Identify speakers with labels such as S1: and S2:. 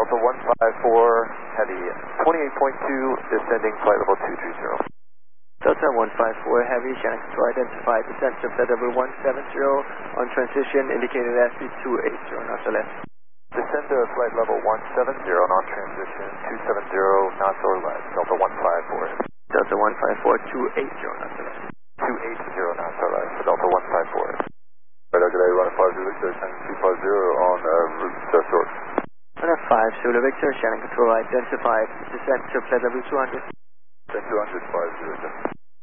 S1: Delta 154, heavy 28.2, descending flight level 230.
S2: Delta 154 Heavy, Shannon Control identified, descent to flight level 170, on transition, indicated airspeed 280 knots or less.
S1: Descend to flight level 170, on transition, 270 knots or less, Delta 154.
S2: Delta 154, 280 knots or less.
S1: 280 knots or less, Delta 154. Radar Delay, run 50 Victor, Shannon 250 on route just short.
S2: Runner 5 Zulu Victor, Shannon Control identified, descent to flight level 200.
S1: Then 200, 50 Victor.